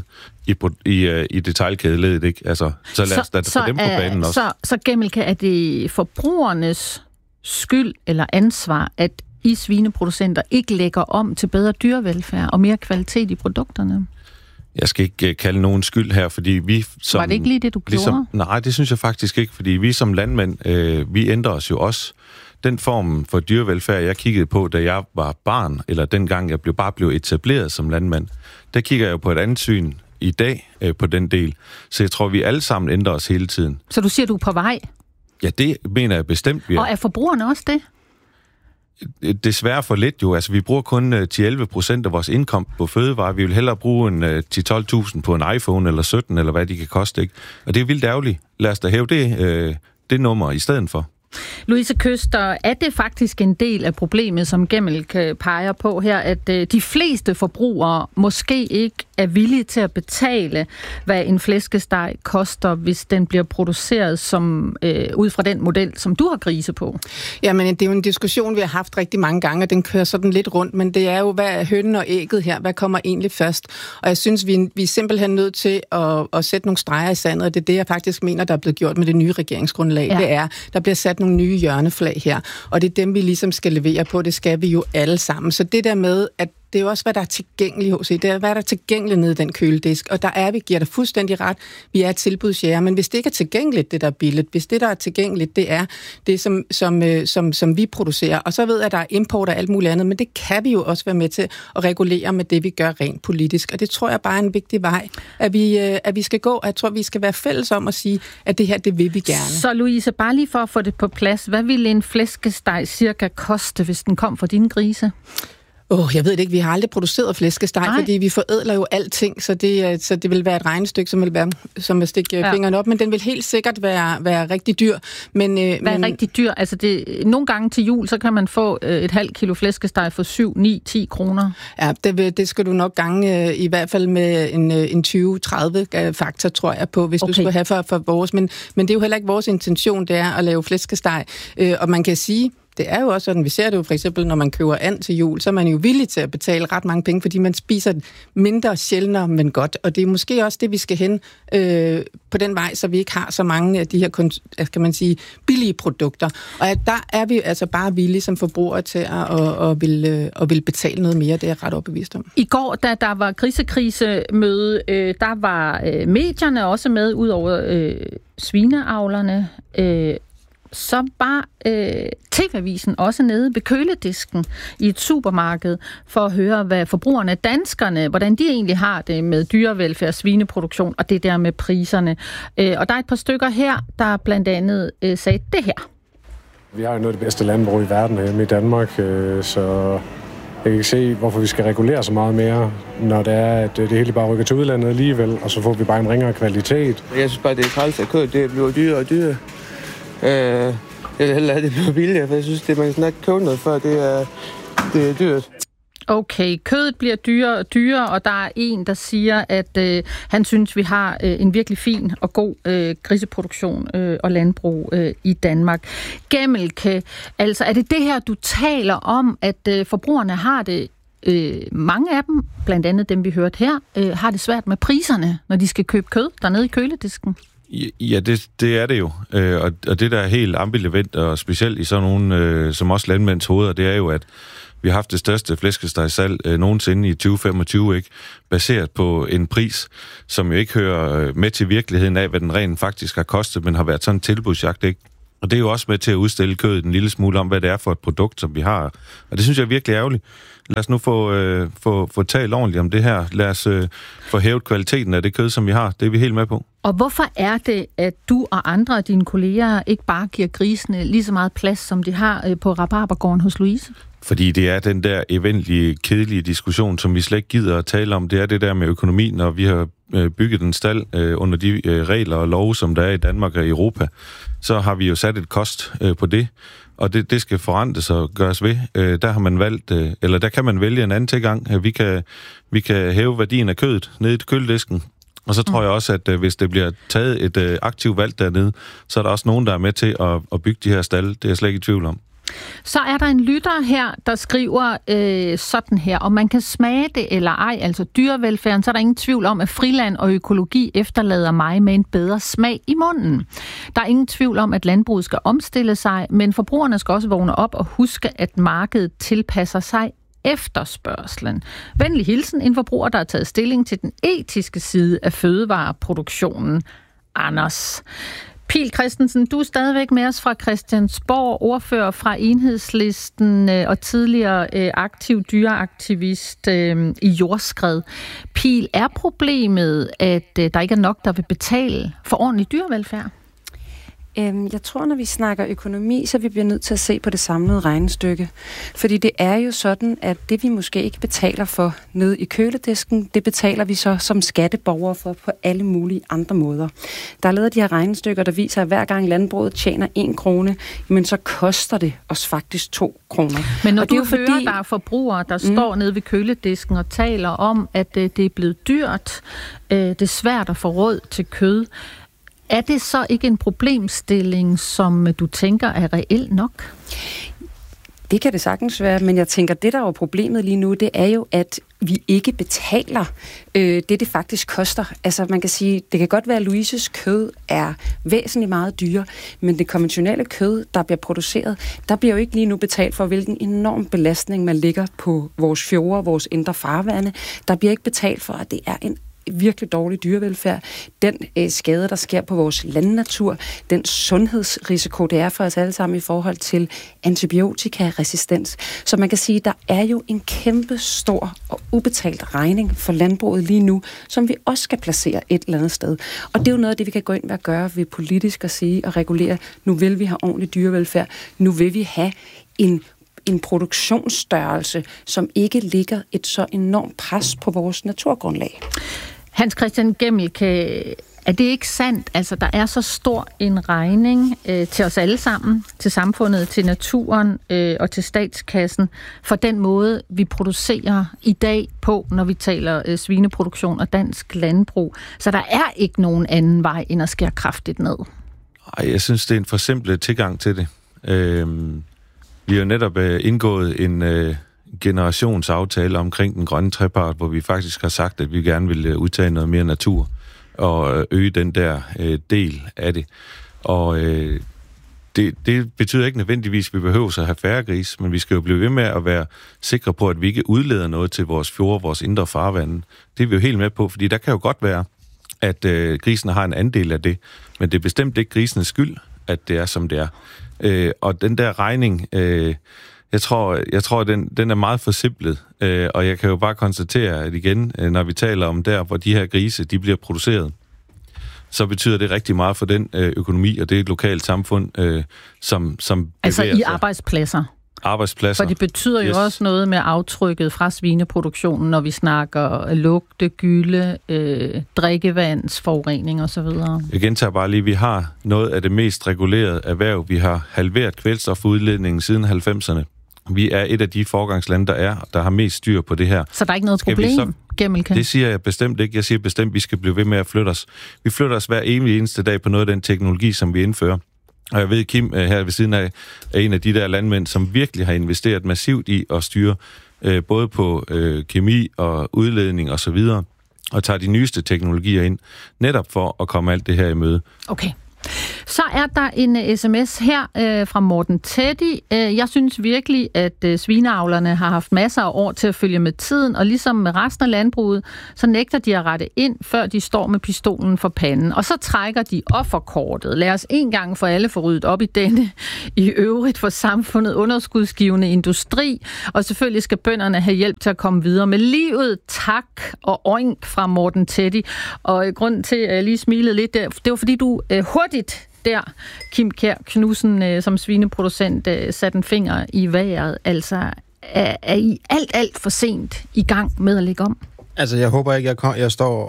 i detailkædeledet, ikke? Altså, så lad os da få dem på banen også. Så Gemmelke, er det forbrugernes skyld eller ansvar, at I svineproducenter ikke lægger om til bedre dyrevelfærd og mere kvalitet i produkterne? Jeg skal ikke kalde nogen skyld her, fordi vi som... Var det ikke lige det, du gjorde? Nej, det synes jeg faktisk ikke, fordi vi som landmænd, vi ændrer os jo også. Den form for dyrevelfærd, jeg kiggede på, da jeg var barn, eller dengang jeg blev etableret som landmand, der kigger jeg på et andet syn i dag på den del. Så jeg tror, vi alle sammen ændrer os hele tiden. Så du siger, du er på vej? Ja, det mener jeg bestemt, vi er. Og er forbrugerne også det? Desværre for lidt jo. Altså, vi bruger kun 10-11% af vores indkomst på fødevarer. Vi vil hellere bruge 10-12.000 på en iPhone eller 17, eller hvad de kan koste, ikke? Og det er vildt ærgerligt. Lad os da hæve det nummer i stedet for. Louise Køster, er det faktisk en del af problemet, som Gemmelke peger på her, at de fleste forbrugere måske ikke er villige til at betale, hvad en flæskesteg koster, hvis den bliver produceret som ud fra den model, som du har grise på? Jamen, det er jo en diskussion, vi har haft rigtig mange gange, og den kører sådan lidt rundt, men det er jo, hvad er hønnen og ægget her? Hvad kommer egentlig først? Og jeg synes, vi er simpelthen nødt til at sætte nogle streger i sandet, og det er det, jeg faktisk mener, der er blevet gjort med det nye regeringsgrundlag. Ja. Det er, der bliver sat nogle nye hjørneflag her, og det er dem, vi ligesom skal levere på. Det skal vi jo alle sammen. Så det der med, at det er jo også, hvad der er tilgængeligt hos. Det er, hvad der er tilgængeligt nede i den køledisk. Og der er, vi giver dig fuldstændig ret, vi er tilbudsjæger. Men hvis det ikke er tilgængeligt, det der er billigt, hvis det, der er tilgængeligt, det er det, som vi producerer. Og så ved jeg, at der er import og alt muligt andet, men det kan vi jo også være med til at regulere med det, vi gør rent politisk. Og det tror jeg bare er en vigtig vej, at vi skal gå. Og jeg tror, vi skal være fælles om at sige, at det her, det vil vi gerne. Så Louise, bare lige for at få det på plads, hvad ville en flæskesteg cirka koste, hvis den kom fra dine grise? Jeg ved det ikke. Vi har aldrig produceret flæskesteg, fordi vi forædler jo alting, så det vil være et regnestykke, som vil være som at stikke fingeren op, men den vil helt sikkert være rigtig dyr. Men rigtig dyr? Altså nogle gange til jul, så kan man få et halvt kilo flæskesteg for 7, 9, 10 kroner. Ja, det skal du nok gange i hvert fald med en 20-30 faktor, tror jeg på, hvis du skulle have for vores. Men det er jo heller ikke vores intention, det er at lave flæskesteg. Og man kan sige, det er jo også sådan, vi ser det jo for eksempel, når man køber and til jul, så er man jo villig til at betale ret mange penge, fordi man spiser mindre sjældnere, men godt. Og det er måske også det, vi skal hen på den vej, så vi ikke har så mange af de her, kan man sige, billige produkter. Og der er vi altså bare villige som forbrugere til at vil betale noget mere, det er jeg ret overbevist om. I går, da der var grisekrisemøde, der var medierne også med, ud over svineavlerne, så var TV-avisen også nede ved køledisken i et supermarked for at høre, hvad forbrugerne, danskerne, hvordan de egentlig har det med dyrevelfærd, svineproduktion og det der med priserne. Og der er et par stykker her, der blandt andet sagde det her. Vi har jo noget af det bedste landbrug i verden hjemme i Danmark, så jeg kan ikke se, hvorfor vi skal regulere så meget mere, når det er, at det hele bare rykker til udlandet alligevel, og så får vi bare en ringere kvalitet. Jeg synes bare, det er træls, at kød det bliver dyrere og dyrere. Jeg vil hellere have det bliver billigere, for jeg synes, det man kan ikke købe noget før, det er dyrt. Okay, kødet bliver dyrere og dyrere, og der er en, der siger, at han synes, vi har en virkelig fin og god griseproduktion og landbrug i Danmark. Gemmelke, altså er det her, du taler om, at forbrugerne har det, mange af dem, blandt andet dem vi hørte her, har det svært med priserne, når de skal købe kød dernede i køledisken? Ja, det er det jo. Og det, der er helt ambivalent, og specielt i sådan nogle, som også landmænds hoveder, det er jo, at vi har haft det største flæskestegssalg nogensinde i 2025, ikke? Baseret på en pris, som jo ikke hører med til virkeligheden af, hvad den rent faktisk har kostet, men har været sådan en tilbudsjagt, ikke? Og det er jo også med til at udstille kødet en lille smule om, hvad det er for et produkt, som vi har. Og det synes jeg er virkelig ærgerligt. Lad os nu få talt ordentligt om det her. Lad os få hævet kvaliteten af det kød, som vi har. Det er vi helt med på. Og hvorfor er det, at du og andre af dine kolleger ikke bare giver grisene lige så meget plads, som de har på rabarbergården hos Louise? Fordi det er den der eventlige, kedelige diskussion, som vi slet ikke gider at tale om. Det er det der med økonomien, og vi har bygget en stald under de regler og love, som der er i Danmark og Europa. Så har vi jo sat et kost på det, og det skal forrentes og gøres ved. Der har man valgt, eller der kan man vælge en anden tilgang. Vi kan hæve værdien af kødet ned i køledisken. Og så tror jeg også, at hvis det bliver taget et aktivt valg dernede, så er der også nogen, der er med til at bygge de her stalde. Det er jeg slet ikke i tvivl om. Så er der en lytter her, der skriver sådan her, om man kan smage det eller ej, altså dyrevelfærden, så er der ingen tvivl om, at friland og økologi efterlader mig med en bedre smag i munden. Der er ingen tvivl om, at landbruget skal omstille sig, men forbrugerne skal også vågne op og huske, at markedet tilpasser sig efterspørgslen. Venlig hilsen, en forbruger, der har taget stilling til den etiske side af fødevareproduktionen. Anders Pihl Christensen, du er stadigvæk med os fra Christiansborg, ordfører fra Enhedslisten og tidligere aktiv dyreaktivist i Jordskred. Pihl, er problemet, at der ikke er nok, der vil betale for ordentlig dyrevelfærd? Jeg tror, når vi snakker økonomi, så vi bliver nødt til at se på det samlede regnestykke. Fordi det er jo sådan, at det vi måske ikke betaler for nede i køledisken, det betaler vi så som skatteborgere for på alle mulige andre måder. Der er lavet de her regnestykker, der viser, at hver gang landbruget tjener 1 krone, men så koster det os faktisk 2 kroner. Men når du hører, der er forbrugere, der står nede ved køledisken og taler om, at det er blevet dyrt, det er svært at få råd til kød, er det så ikke en problemstilling, som du tænker er reelt nok? Det kan det sagtens være, men jeg tænker, det der er problemet lige nu, det er jo, at vi ikke betaler det faktisk koster. Altså man kan sige, det kan godt være, at Louises kød er væsentligt meget dyrere, men det konventionelle kød, der bliver produceret, der bliver jo ikke lige nu betalt for, hvilken enorm belastning man ligger på vores fjorde, vores indre farvande. Der bliver ikke betalt for, at det er en virkelig dårlig dyrevelfærd, den skade, der sker på vores landnatur, den sundhedsrisiko, det er for os alle sammen i forhold til antibiotikaresistens. Så man kan sige, der er jo en kæmpe stor og ubetalt regning for landbruget lige nu, som vi også skal placere et eller andet sted. Og det er jo noget af det, vi kan gå ind og gøre ved politisk at sige og regulere. Nu vil vi have ordentlig dyrevelfærd. Nu vil vi have en produktionsstørrelse, som ikke ligger et så enormt pres på vores naturgrundlag. Hans Christian Gemmelke, er det ikke sandt? Altså, der er så stor en regning til os alle sammen, til samfundet, til naturen og til statskassen, for den måde, vi producerer i dag på, når vi taler svineproduktion og dansk landbrug. Så der er ikke nogen anden vej, end at skære kraftigt ned. Ej, jeg synes, det er en forsimplet tilgang til det. Vi har jo netop indgået en generationsaftale omkring den grønne trepart, hvor vi faktisk har sagt, at vi gerne vil udtage noget mere natur og øge den der del af det. Og det betyder ikke nødvendigvis, at vi behøver at have færre gris, men vi skal jo blive ved med at være sikre på, at vi ikke udleder noget til vores fjorde, vores indre farvande. Det er vi jo helt med på, fordi der kan jo godt være, at grisene har en andel af det, men det er bestemt ikke grisenes skyld, at det er, som det er. Og den der regning, jeg tror den er meget forsimplet, og jeg kan jo bare konstatere, at igen, når vi taler om der, hvor de her grise, de bliver produceret, så betyder det rigtig meget for den økonomi, og det er et lokalt samfund, som altså i arbejdspladser. For det betyder jo også noget med aftrykket fra svineproduktionen, når vi snakker lugte, gylde, drikkevandsforurening osv. Jeg gentager bare lige, vi har noget af det mest regulerede erhverv. Vi har halveret kvælstofudledningen siden 90'erne. Vi er et af de foregangslande, der har mest styr på det her. Så der er ikke noget problem, Gemmelke? Det siger jeg bestemt ikke. Jeg siger bestemt, at vi skal blive ved med at flytte os. Vi flytter os hver eneste dag på noget af den teknologi, som vi indfører. Og jeg ved, Kim her ved siden af er en af de der landmænd, som virkelig har investeret massivt i at styre både på kemi og udledning og så videre. og tager de nyeste teknologier ind, netop for at komme alt det her i møde. Okay. Så er der en sms her fra Morten Teddy. Jeg synes virkelig, at svineavlerne har haft masser af år til at følge med tiden, og ligesom med resten af landbruget, så nægter de at rette ind, før de står med pistolen for panden. Og så trækker de offerkortet. Lad os en gang for alle få ryddet op i denne i øvrigt for samfundet underskudsgivende industri, og selvfølgelig skal bønderne have hjælp til at komme videre med livet. Tak og oink fra Morten Teddy. Og grunden til, at jeg lige smilede lidt der, det var fordi du hurtigt der, Kim Kjær Knudsen, som svineproducent, satte en finger i vejret. Altså, er I alt for sent i gang med at lægge om? Altså, jeg håber ikke, jeg står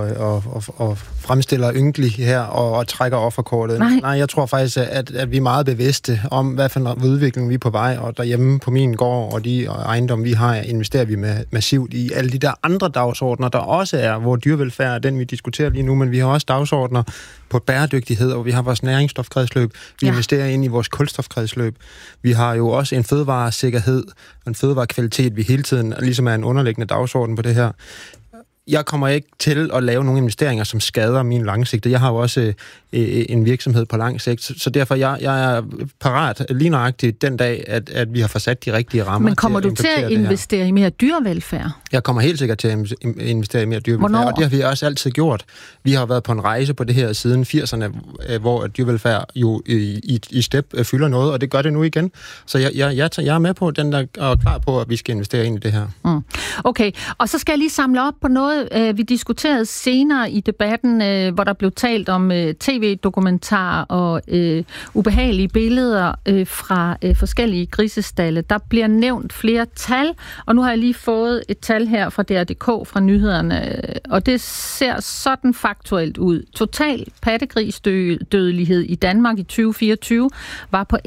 og fremstiller ynkelig her og trækker offerkortet. Nej, jeg tror faktisk, at vi er meget bevidste om, hvad for en udvikling vi er på vej, og derhjemme på min gård og de ejendomme, vi har, investerer vi massivt i alle de der andre dagsordner, der også er, hvor dyrevelfærd er den, vi diskuterer lige nu, men vi har også dagsordner på bæredygtighed, og vi har vores næringsstofkredsløb, vi investerer ind i vores kulstofkredsløb. Vi har jo også en fødevaresikkerhed og en fødevarekvalitet, vi hele tiden ligesom er en underliggende dagsorden på det her. Jeg kommer ikke til at lave nogle investeringer, som skader min langsigte. Jeg har jo også en virksomhed på lang sigt, så derfor jeg er parat lige nøjagtigt den dag, at vi har forsat de rigtige rammer. Men kommer du til at investere i mere dyrevelfærd? Jeg kommer helt sikkert til at investere i mere dyrevelfærd, og det har vi også altid gjort. Vi har været på en rejse på det her siden 80'erne, hvor dyrevelfærd jo i step fylder noget, og det gør det nu igen. Så jeg er med på den der, og klar på, at vi skal investere ind i det her. Okay, og så skal jeg lige samle op på noget, vi diskuterede senere i debatten, hvor der blev talt om tv-dokumentarer og ubehagelige billeder fra forskellige grisestalle. Der bliver nævnt flere tal, og nu har jeg lige fået et tal her fra DR.dk fra nyhederne, og det ser sådan faktuelt ud. Total pattegrisdødelighed i Danmark i 2024 var på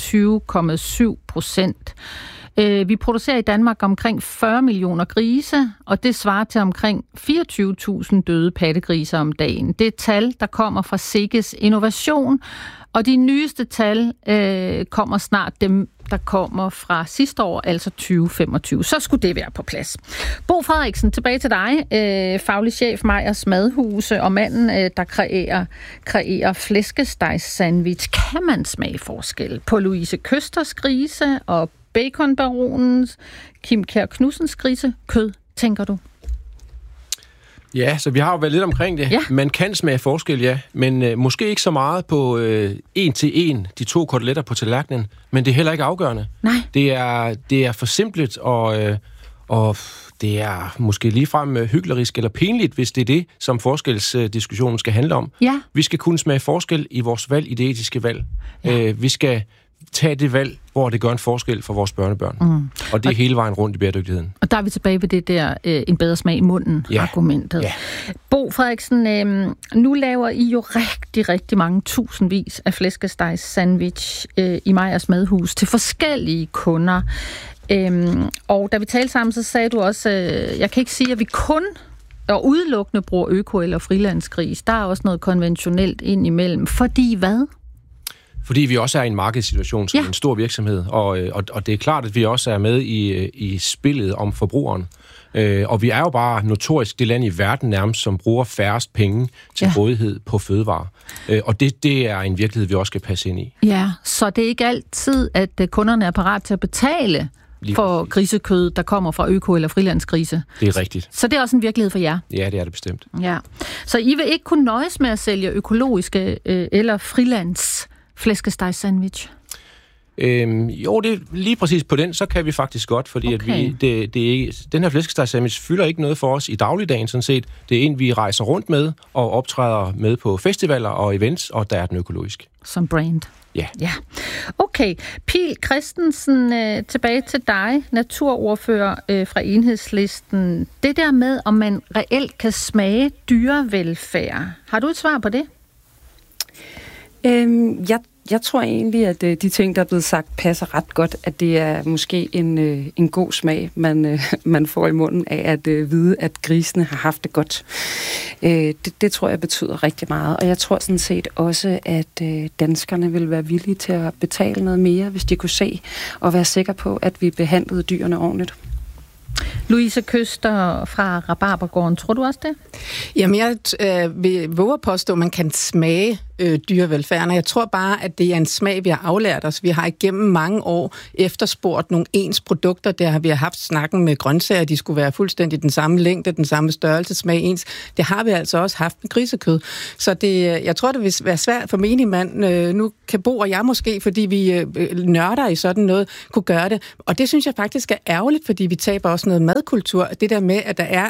21,7%. Vi producerer i Danmark omkring 40 millioner grise, og det svarer til omkring 24.000 døde pattegriser om dagen. Det er et tal, der kommer fra SIGGES Innovation, og de nyeste tal kommer snart dem, der kommer fra sidste år, altså 2025. Så skulle det være på plads. Bo Frederiksen, tilbage til dig. Faglig chef Meyers Madhuse og manden, der kreerer flæskestejssandwich. Kan man smage forskel på Louise Køsters grise og baconbaronens Kim Kjær Knudsens grisekød, tænker du? Ja, så vi har jo været lidt omkring det. Ja. Man kan smage forskel, ja, men måske ikke så meget på en til en, de 2 koteletter på tallerkenen, men det er heller ikke afgørende. Nej. Det er for simpelt, og det er måske ligefrem hyklerisk eller pinligt, hvis det er det, som forskelsdiskussionen skal handle om. Ja. Vi skal kunne smage forskel i vores valg, i det etiske valg. Ja. Vi skal tage det valg, hvor det gør en forskel for vores børnebørn. Og det er hele vejen rundt i bæredygtigheden. Og der er vi tilbage ved det der en bedre smag i munden argumentet. Ja. Bo Frederiksen, nu laver I jo rigtig mange tusindvis af flæskestejs-sandwich i Meyers Madhus til forskellige kunder. Og da vi talte sammen, så sagde du også, jeg kan ikke sige, at vi kun og udelukkende bruger øko- eller frilandsgris. Der er også noget konventionelt ind imellem. Fordi hvad? Fordi vi også er i en markedssituation som en stor virksomhed, og det er klart, at vi også er med i spillet om forbrugeren. Og vi er jo bare notorisk det land i verden nærmest, som bruger færrest penge til rådighed på fødevarer. Og det er en virkelighed, vi også skal passe ind i. Ja, så det er ikke altid, at kunderne er parat til at betale for grisekød, der kommer fra øko- eller frilandsgrise. Det er rigtigt. Så det er også en virkelighed for jer? Ja, det er det bestemt. Ja. Så I vil ikke kunne nøjes med at sælge økologiske eller frilands flæskestejssandwich? Jo, det er lige præcis på den, så kan vi faktisk godt, fordi at den her flæskestejssandwich fylder ikke noget for os i dagligdagen sådan set. Det er en, vi rejser rundt med og optræder med på festivaler og events, og der er den økologisk. Som brand? Ja. Okay. Pihl Christensen, tilbage til dig, naturordfører fra Enhedslisten. Det der med, om man reelt kan smage dyrevelfærd. Har du et svar på det? Jeg tror egentlig, at de ting, der er blevet sagt, passer ret godt, at det er måske en god smag, man får i munden af at vide, at grisene har haft det godt. Det tror jeg betyder rigtig meget, og jeg tror sådan set også, at danskerne vil være villige til at betale noget mere, hvis de kunne se og være sikre på, at vi behandlede dyrene ordentligt. Louise Køster fra Rabarbergården, tror du også det? Jamen, jeg vil våge at påstå, at man kan smage dyrevelfærden, og jeg tror bare, at det er en smag, vi har aflært os. Vi har igennem mange år efterspurgt nogle ens produkter. Der har vi haft snakken med grøntsager, de skulle være fuldstændig den samme længde, den samme størrelse, smag ens. Det har vi altså også haft med grisekød. Så jeg tror, det vil være svært for menigmand. Nu kan Bo og jeg måske, fordi vi nørder i sådan noget, kunne gøre det. Og det synes jeg faktisk er ærgerligt, fordi vi taber også noget madkultur. Det der med, at der er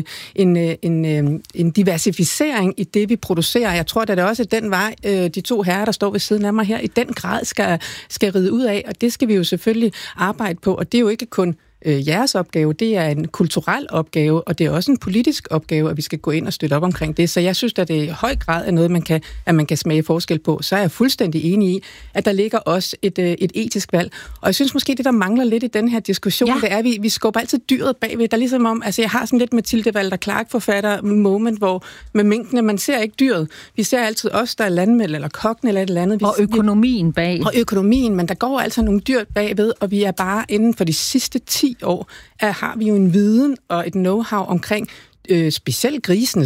en diversificering i det, vi producerer. Jeg tror, at det også er den vej, de to herrer, der står ved siden af mig her, i den grad skal ride ud af, og det skal vi jo selvfølgelig arbejde på, og det er jo ikke kun jeres opgave, det er en kulturel opgave, og det er også en politisk opgave, at vi skal gå ind og støtte op omkring det. Så jeg synes, at det i høj grad er noget, man kan smage forskel på. Så er jeg fuldstændig enig i, at der ligger også et etisk valg. Og jeg synes måske, det der mangler lidt i den her diskussion, det er, at vi skubber altid dyret bagved. Der er ligesom om, altså jeg har sådan lidt Mathilde Walter Clark-forfatter moment, hvor med minkene, man ser ikke dyret. Vi ser altid os, der er landmænd eller kokken eller et eller andet. Og økonomien bag. Og økonomien, men der går altså nogle dyr bagved, og vi er bare inden for de sidste 10 år, har vi jo en viden og et know-how omkring specielt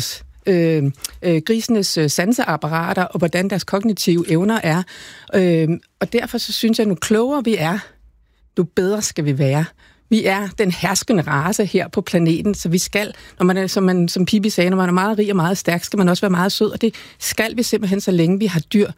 grisenes sanseapparater og hvordan deres kognitive evner er. Og derfor så synes jeg, nu klogere vi er, nu bedre skal vi være. Vi er den herskende race her på planeten, så vi skal, når man er, som Pippi sagde, når man er meget rig og meget stærk, skal man også være meget sød, og det skal vi simpelthen, så længe vi har dyr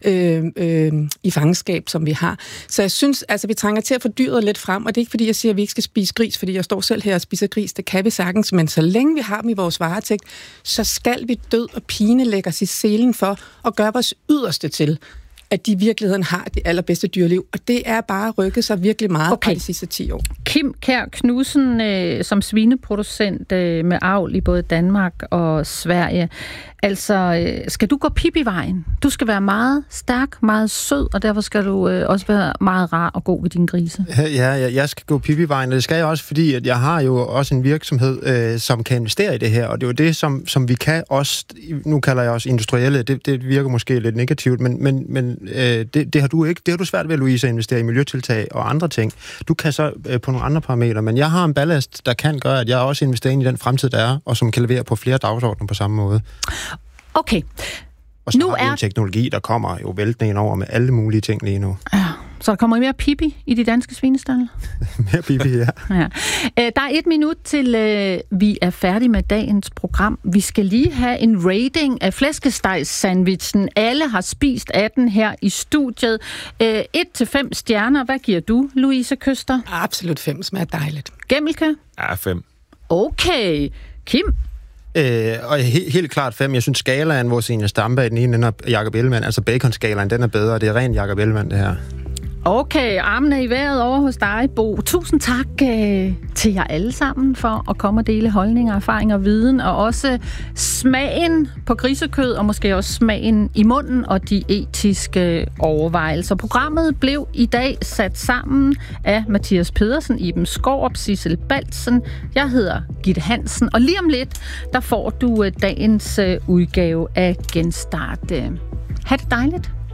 i fangenskab, som vi har. Så jeg synes, altså vi trænger til at få dyret lidt frem, og det er ikke fordi, jeg siger, at vi ikke skal spise gris, fordi jeg står selv her og spiser gris, det kan vi sagtens, men så længe vi har dem i vores varetægt, så skal vi død og pine lægge os i selen for at gøre vores yderste til, at de i virkeligheden har det allerbedste dyreliv. Og det er bare rykket sig virkelig meget på de sidste 10 år. Kim Kjær Knudsen, som svineproducent med avl i både Danmark og Sverige. Altså, skal du gå Pippi-vejen? Du skal være meget stærk, meget sød, og derfor skal du også være meget rar og god ved dine grise. Ja, jeg skal gå Pippi-vejen, og det skal jeg også, fordi at jeg har jo også en virksomhed, som kan investere i det her, og det er jo det, som vi kan også, nu kalder jeg også industrielle, det virker måske lidt negativt, men det har du ikke. Det har du svært ved, Louise, at investere i miljøtiltag og andre ting. Du kan så på nogle andre parametre, men jeg har en ballast, der kan gøre, at jeg også investerer i den fremtid, der er, og som kan levere på flere dagsordner på samme måde. Okay. Og så har vi en teknologi, der kommer jo væltende ind over med alle mulige ting lige nu. Ja. Så der kommer mere Pippi i de danske svinestalle? Mere Pippi, ja. Der er 1 minut til, vi er færdige med dagens program. Vi skal lige have en rating af flæskestejs-sandwichen. Alle har spist af den her i studiet. 1-5 stjerner. Hvad giver du, Louise Køster? Absolut 5. Smager dejligt. Gemmelke? Ja, 5. Okay. Kim? Og helt klart 5. Jeg synes, skalaen, hvor Zenia Stampe i den ene ende og Jakob Ellemann, altså bacon-skalaen, den er bedre. Det er rent Jakob Ellemann, det her. Okay, armen er i vejret over hos dig, Bo. Tusind tak til jer alle sammen for at komme og dele holdninger, erfaringer, viden, og også smagen på grisekød, og måske også smagen i munden og de etiske overvejelser. Programmet blev i dag sat sammen af Mathias Pedersen, Iben Skaarup, Sissel Baltzen. Jeg hedder Gitte Hansen, og lige om lidt, der får du dagens udgave af Genstart. Ha' det dejligt.